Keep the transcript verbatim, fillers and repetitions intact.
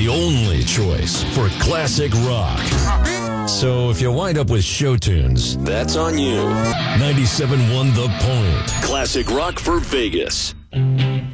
the only choice for classic rock. So if you wind up with show tunes, that's on you. ninety-seven point one The Point. Classic rock for Vegas.